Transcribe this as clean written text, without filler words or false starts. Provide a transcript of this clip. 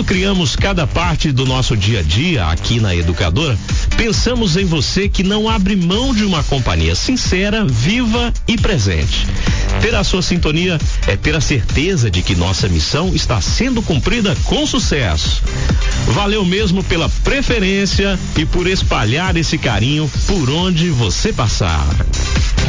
Quando criamos cada parte do nosso dia a dia aqui na Educadora, pensamos em você que não abre mão de uma companhia sincera, viva e presente. Ter a sua sintonia é ter a certeza de que nossa missão está sendo cumprida com sucesso. Valeu mesmo pela preferência e por espalhar esse carinho por onde você passar.